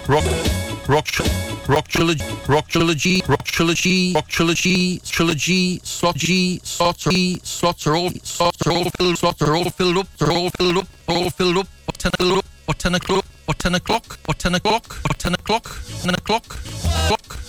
rock, rock, rock trilogy, rock trilogy, rock trilogy, rock trilogy, trilogy, slots are all filled up, they're all filled up, all filled up. What 10 o'clock? What 10 o'clock? What 10 o'clock? What 10 o'clock? 10 o'clock? 10 o'clock?